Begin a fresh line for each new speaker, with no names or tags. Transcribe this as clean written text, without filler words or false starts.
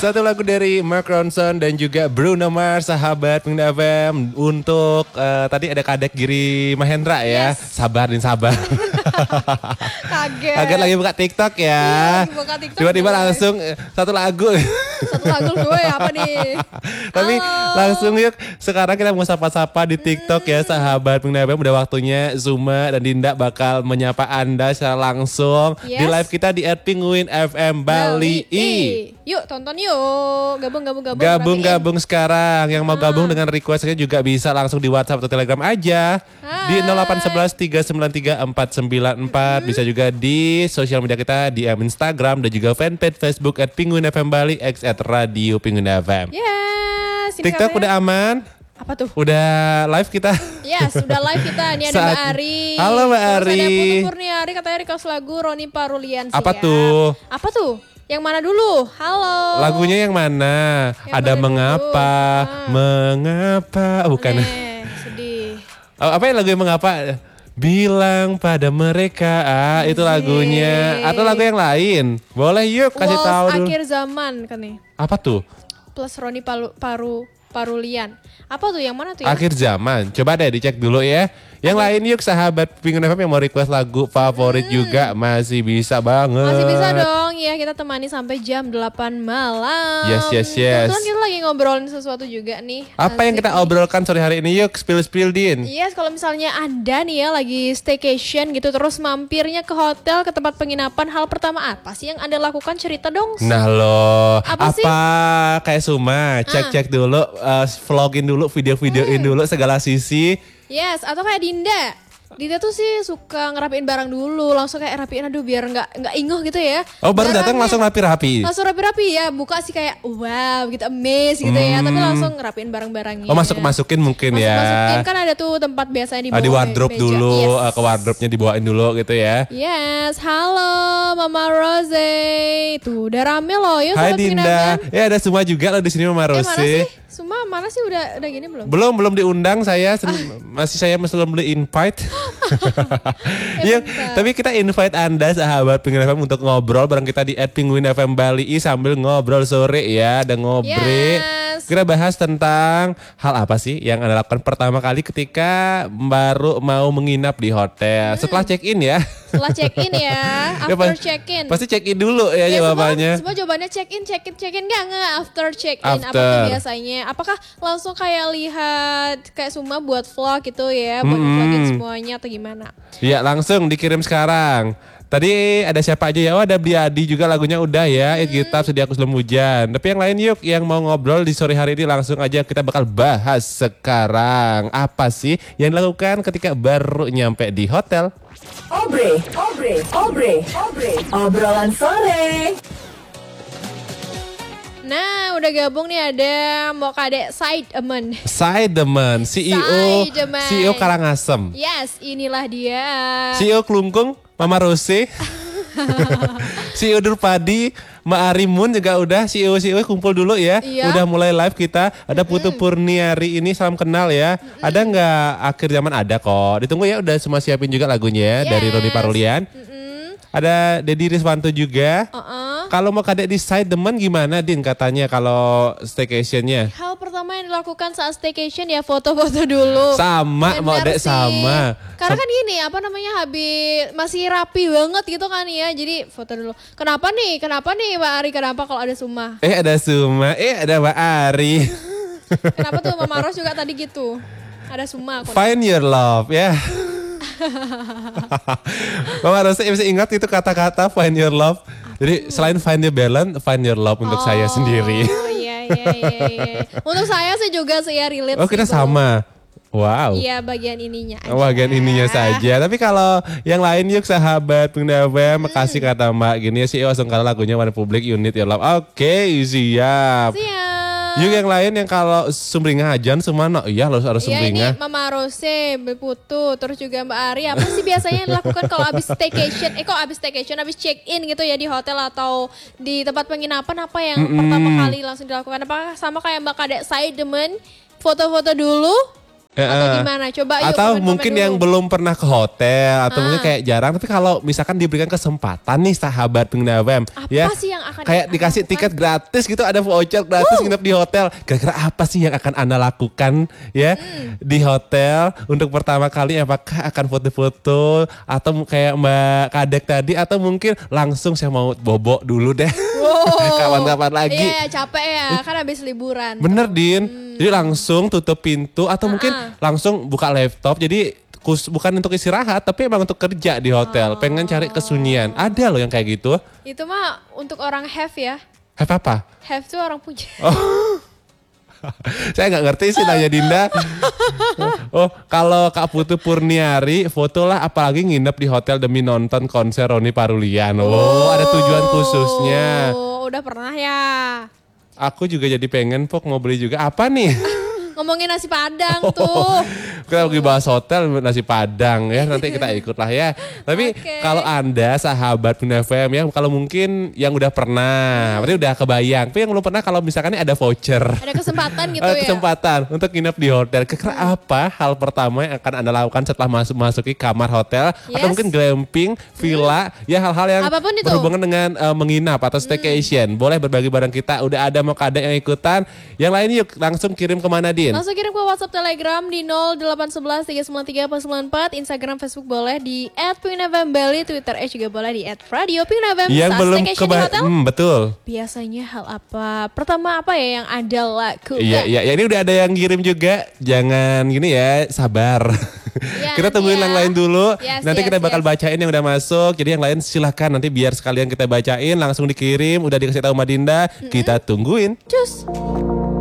Satu lagu dari Mark Ronson dan juga Bruno Mars, sahabat Pengguna FM. Untuk tadi ada Kadek Giri Mahendra ya.
Yes.
Sabar nih, sabar.
Kaget.
Kaget lagi buka TikTok ya.
Iya, lagi buka TikTok
Tiba-tiba
gue.
langsung satu lagu.
Satu lagu gue apa nih?
Tapi
Halo.
langsung yuk, sekarang kita mau sapa-sapa di TikTok ya sahabat Pengguna FM. Udah waktunya Zuma dan Dinda bakal menyapa Anda secara langsung di
Yes.
live kita di @penguin FM Bali.
Yuk tonton yuk. Gabung.
Gabung sekarang. Yang mau gabung dengan requestnya juga bisa langsung di WhatsApp atau Telegram aja. Di 0811 393 494. Bisa juga di sosial media kita di Instagram dan juga fanpage Facebook @penguin FM Bali X @radio Penguin FM.
Yes. ini
TikTok
katanya-
udah aman?
Apa tuh?
Udah live kita?
Yes, sudah live kita. Ini ada Mbak Ari.
Halo Mbak
Terus
Ari.
ada Putu Purniari katanya request lagu Roni Parulian sih
Apa
ya.
tuh?
Apa tuh? Yang mana dulu? Halo.
Lagunya yang mana?
Yang
Ada
mana
mengapa?
dulu?
Mengapa? Bukan.
Sedih.
Apa yang lagu yang mengapa? Bilang pada mereka, itu lagunya. Atau lagu yang lain? Boleh yuk kasih
Waltz
tahu dulu.
akhir zaman kan nih.
Apa tuh?
Plus Roni Parulian. Apa tuh? Yang mana tuh ya?
Akhir zaman. Coba deh dicek dulu ya. Yang lain yuk sahabat Penguin FM yang mau request lagu favorit juga masih bisa banget.
Masih bisa dong ya, kita temani sampai jam 8 malam.
Yes.
Kebetulan kita lagi ngobrolin sesuatu juga nih.
Apa yang
Asik
kita
nih.
obrolkan sore hari ini? Yuk spill Din.
Yes, kalau misalnya Anda nih ya lagi staycation gitu terus mampirnya ke hotel, ke tempat penginapan, hal pertama apa sih yang Anda lakukan? Cerita dong.
Nah loh,
Apa sih?
kayak Suma, cek dulu, vlogin dulu, video-videoin dulu segala sisi.
Yes, atau kayak Dinda. Dinda tuh sih suka ngerapiin barang dulu, langsung kayak rapiin aduh biar nggak ingoh gitu ya.
Oh baru datang
Barangnya.
langsung rapi-rapi.
Langsung rapi-rapi ya, buka sih kayak wow gitu, amazed gitu ya, tapi langsung ngerapiin barang-barangnya.
Oh masukin mungkin ya.
Masukin kan ada tuh tempat biasanya di bawah
Di wardrobe
meja.
dulu,
Yes.
ke wardrobe-nya dibawain dulu gitu ya.
Yes, halo Mama Rose. Tuh udah rame loh, yuk
Hai
sobat
Dinda,
penginapan.
ya ada semua juga loh di sini Mama
Mana
Rose.
sih? Semua mana sih udah gini belum?
Belum diundang saya, saya masih belum beli invite. Ya,
bentar.
tapi kita invite Anda sahabat Penguin FM untuk ngobrol bareng kita di @penguin FM Bali sambil ngobrol sore ya, dan ngobrol.
Yes.
Kita bahas tentang hal apa sih yang Anda lakukan pertama kali ketika baru mau menginap di hotel. Setelah check-in ya.
Setelah check-in ya,
Ya,
after check-in.
Pasti check-in dulu ya,
Ya,
jawabannya.
semua jawabannya check-in nggak after check-in. Apa
After.
tuh biasanya? Apakah langsung kayak lihat kayak semua buat vlog gitu ya, buat vlogin semuanya atau gimana?
Ya langsung dikirim sekarang. Tadi ada siapa aja ya? Oh ada Bliadi juga, lagunya udah ya. It Gitab Sedih Aku Sebelum Hujan. Tapi yang lain yuk yang mau ngobrol di sore hari ini langsung aja kita bakal bahas sekarang. Apa sih yang dilakukan ketika baru nyampe di hotel?
Obrolan sore.
Nah, udah gabung nih ada Mokade Saideman.
Saideman, CEO
Saideman.
CEO Karangasem.
Yes, inilah dia.
CEO Klungkung, Mama Rose. CEO Durpadi, Ma Arimun juga udah. CEO kumpul dulu ya.
Iya.
Udah mulai live kita. Ada Putu Purniari ini, salam kenal ya. Ada nggak akhir zaman? Ada kok. Ditunggu ya, udah semua siapin juga lagunya ya, dari
Yes.
Roni Parulian. Ada Dedi Riswanto juga. Kalau mau kadek di Saideman gimana Din katanya kalau staycationnya?
Hal pertama yang dilakukan saat staycation ya foto-foto dulu.
Sama, mau
Bener
dek
sih.
sama.
Karena kan gini, apa namanya, habis masih rapi banget gitu kan ya. Jadi foto dulu. Kenapa nih Mbak Ari? Kenapa kalau ada Suma?
Ada Suma, ada Mbak Ari.
Kenapa tuh Mama Ros juga tadi gitu? Ada Suma aku.
Find your love ya. Mama Rosa bisa ingat itu kata-kata find your love. Jadi selain find your balance, find your love untuk saya sendiri.
Oh iya. Untuk saya sih juga saya relate.
Oh kita
sih, Bang.
sama. Wow.
Iya bagian ininya aja.
Bagian ininya saja. Tapi kalau yang lain yuk sahabat Pengguna FM, makasih kata Mbak gini ya sih langsung kalau lagunya One Public Unit Your Love. Oke, siap.
Siap.
Yuk yang lain yang kalau sumringah ajan semua no, iya harus
Iya ini
sumringah.
Mama Rose, Putu, terus juga Mbak Ari. Apa sih biasanya yang dilakukan kalau habis staycation? Habis check in gitu ya di hotel atau di tempat penginapan, apa yang pertama kali langsung dilakukan? Apakah sama kayak Mbak Kadek Saideman, foto-foto dulu? Atau gimana? Coba yuk
Atau
komen-komen
mungkin
dulu.
yang belum pernah ke hotel atau mungkin kayak jarang, tapi kalau misalkan diberikan kesempatan nih sahabat pengguna FM,
Apa sih yang akan
kayak
Anda
dikasih
lakukan?
tiket gratis gitu, ada voucher gratis nginep di hotel. Kira-kira apa sih yang akan Anda lakukan ya di hotel untuk pertama kali? Apakah akan foto-foto atau kayak Mbak Kadek tadi, atau mungkin langsung saya mau bobo dulu deh.
Wow.
Kapan-kapan lagi.
Iya capek ya, kan habis liburan.
Bener Din, jadi langsung tutup pintu atau mungkin langsung buka laptop. Jadi bukan untuk istirahat tapi emang untuk kerja di hotel. Pengen cari kesunyian. Ada loh yang kayak gitu.
Itu mah untuk orang have ya.
Have apa?
Have tuh orang punya.
Saya nggak ngerti sih nanya Dinda. Oh, kalau Kak Putu Purniari foto lah, apalagi nginep di hotel demi nonton konser Roni Parulian. Oh, ada tujuan khususnya.
Oh, udah pernah ya.
Aku juga jadi pengen Pok mau beli juga. Apa nih?
Ngomongin nasi padang tuh.
Kita lagi bahas hotel nasi padang ya, nanti kita ikut lah ya. Tapi
Oke.
kalau Anda sahabat Bunda FM ya, kalau mungkin yang udah pernah, berarti udah kebayang. Tapi yang belum pernah, kalau misalkan ada voucher.
Ada kesempatan gitu
Ada
ya.
kesempatan untuk nginep di hotel. Kira-kira apa hal pertama yang akan Anda lakukan setelah masuki kamar hotel? Atau
Yes.
mungkin glamping, villa, ya hal-hal yang
Apapun itu.
berhubungan dengan menginap atau staycation. Boleh berbagi bareng kita. Udah ada mau kada yang ikutan. Yang lain yuk langsung kirim kemana Din?
Langsung kirim ke WhatsApp Telegram di 0811 393 494, Instagram, Facebook boleh di @pingnavambali, Twitter juga boleh di @radio_pingnavamb.
Yang
Saat
belum
staycation di hotel,
betul.
biasanya hal apa? Pertama apa ya yang Anda lakukan?
Iya, ini udah ada yang kirim juga. Jangan gini ya, sabar.
Iya,
Kita tungguin
nanti
yang
ya.
lain dulu.
Yes,
Nanti
yes,
kita bakal
yes.
bacain yang udah masuk. Jadi yang lain silahkan nanti biar sekalian kita bacain. Langsung dikirim, udah dikasih tahu Madinda. Kita tungguin.
Cus.